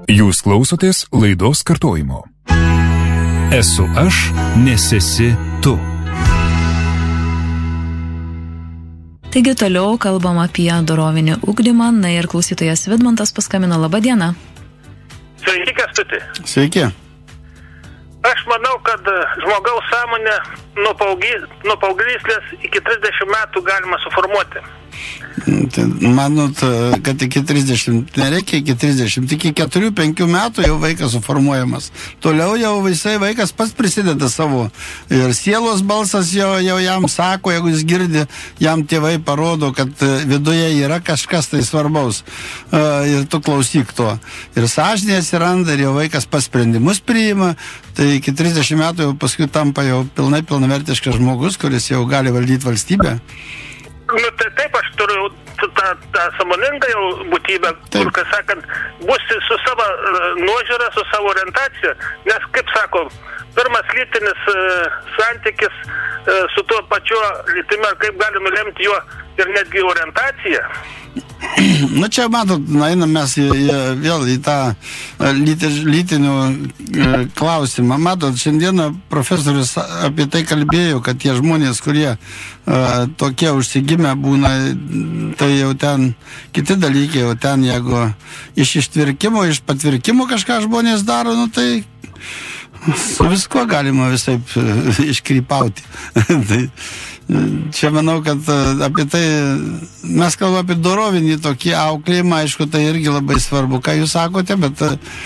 Jūs klausotės laidos kartojimo. Esu aš, nesesi tu. Taigi toliau kalbam apie dorovinį ugdymą. Na ir klausytojas Vidmantas paskambino. Labą dieną. Sveiki, Kęstuti. Sveiki. Aš manau, kad žmogaus sąmonę nuo paauglystės iki 30 metų galima suformuoti. Manot, kad iki 30, nereikia iki 30, iki 4-5 metų jau vaikas suformuojamas. Toliau jau visai vaikas pats prisideda savo. Ir sielos balsas jau jam sako, jeigu jis girdi, jam tėvai parodo, kad viduje yra kažkas tai svarbaus. Ir tu klausyk to. Ir sąžinė atsiranda, ir jau vaikas pats sprendimus priima. Tai iki 30 metų jau paskui tampa jau pilnavertiškas žmogus, kuris jau gali valdyti valstybę. Nu, tai taip, aš turiu tą sąmoningą jau būtybę, kur, kas sakant, būsi su savo nuožiūra, su savo orientacija, nes, kaip sako, pirmas lytinis santykis su tuo pačiu lytimi, kaip gali nulemti jo ir netgi orientaciją. Na čia, matot, einam mes vėl į tą lytinių klausimą. Matot, šiandieną profesorius apie tai kalbėjo, kad tie žmonės, kurie tokie užsigimę būna, tai jau ten kiti dalykai, jau ten jeigu iš ištvirkimo, iš patvirkimo kažką žmonės daro, nu tai su visko galima visaip iškrypauti. Tai čia manau, kad apie tai mes kalbame apie dorovinį tokį auklėjimą, aišku, tai irgi labai svarbu, ką jūs sakote, bet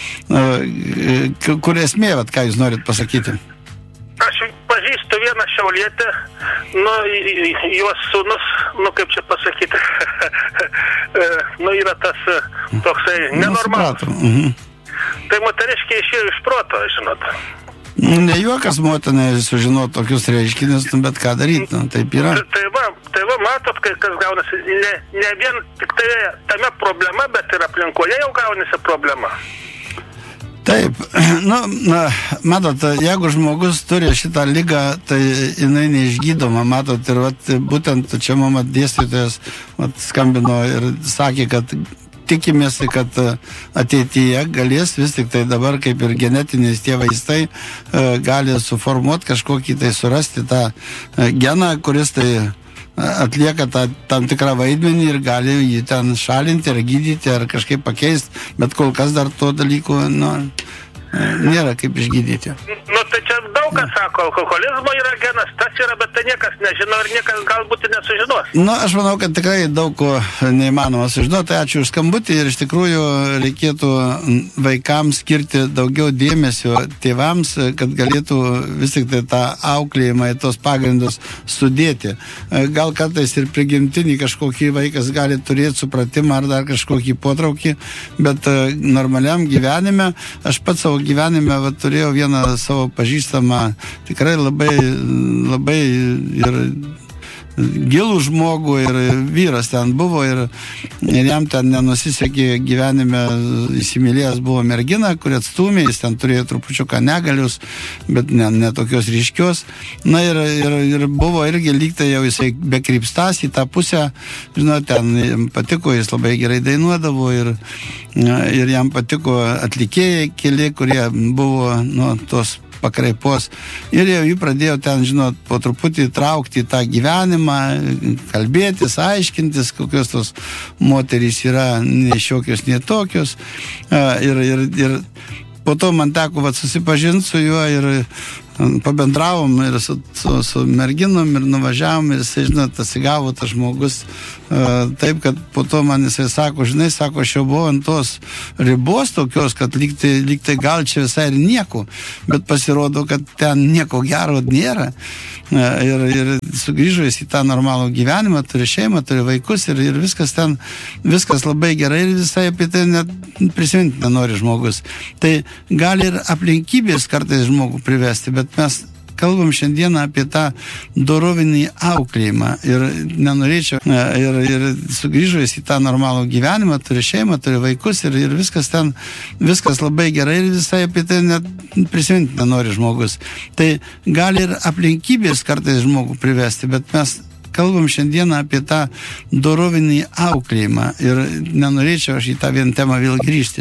kur esmė, ką jūs norit pasakyti? Aš pažįstu vieną šiaulietę, jos sūnus, kaip čia pasakyti, yra tas toksai nenormalus. Tai moteriškiai išėjo iš proto, žinot. Ne juokas motinai sužinoti tokius reiškinius, bet ką daryti, taip yra. Tai va, matot, kas gaunasi, ne vien tik tai tame problema, bet ir aplinkoje jau gaunasi problema. Taip, matot, jeigu žmogus turi šitą ligą, tai jinai neišgydoma, matot, ir būtent čia mama dėstytojas skambino ir sakė, kad tikimės, kad ateityje galės vis tik tai dabar, kaip ir genetiniais tie vaistai, gali suformuoti kažkokį tai surasti tą geną, kuris tai atlieka tam tikrą vaidmenį ir gali jį ten šalinti ar gydyti ar kažkaip pakeisti, bet kol kas dar to dalyko, nėra kaip išgydyti. Tai čia daug kas sako, alkoholizmo yra genas, tas yra, bet tai niekas nežino ir niekas galbūt ir nesužinos. Aš manau, kad tikrai daug ko neįmanoma sužinoti. Tai ačiū už skambutį ir iš tikrųjų reikėtų vaikams skirti daugiau dėmesio tėvams, kad galėtų vis tik tai tą auklėjimą į tos pagrindus sudėti. Gal kartais ir prigimtinį kažkokį vaikas gali turėti supratimą ar dar kažkokį potraukį, bet normaliam gyvenime, aš pats savo gyvenime turėjau vieną savo pažįstamą, tikrai labai ir gilų žmogų ir vyras ten buvo ir jam ten nenusisekė gyvenime, įsimylėjęs buvo mergina, kuri atstūmė, jis ten turėjo trupučiuką negalius, bet ne tokios ryškios. Ir buvo irgi lygtai jau jisai bekrypstas į tą pusę, žinot, ten patiko, jis labai gerai dainuodavo ir jam patiko atlikėjai keli, kurie buvo tos pakraipos. Ir jau jį pradėjo ten, žinot, po truputį traukti į tą gyvenimą, kalbėtis, aiškintis, kokios tos moterys yra, nei šiokios, nei tokios. Ir po to man teko susipažinti su juo ir pabendravom ir su merginom ir nuvažiavom ir jisai, žinot, atsigavo tas žmogus taip, kad po to man jisai sako, aš jau buvau ant tos ribos tokios, kad lygtai gal čia visai ir nieko, bet pasirodo, kad ten nieko gero nėra. Ir sugrįžo jis į tą normalų gyvenimą, turi šeimą, turi vaikus ir viskas labai gerai ir visai apie tai net prisiminti nenori žmogus. Tai gali ir aplinkybės kartais žmogų privesti, bet mes kalbam šiandieną apie tą dorovinį auklėjimą ir nenorėčiau, ir sugrįžo jis į tą normalų gyvenimą, turi šeimą, turi vaikus ir viskas labai gerai ir visai apie tai net prisiminti nenori žmogus. Tai gali ir aplinkybės kartais žmogų privesti, bet mes kalbam šiandieną apie tą dorovinį auklėjimą ir nenorėčiau aš į tą vieną temą vėl grįžti.